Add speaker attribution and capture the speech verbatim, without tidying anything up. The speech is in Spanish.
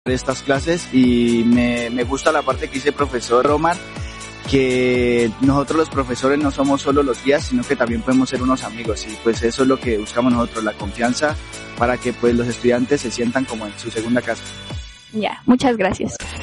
Speaker 1: estas clases y me, me gusta la parte que dice el profesor Roman, que nosotros los profesores no somos solo los guías, sino que también podemos ser unos amigos, y pues eso es lo que buscamos nosotros, la confianza para que pues los estudiantes se sientan como en su segunda casa.
Speaker 2: Ya, muchas gracias.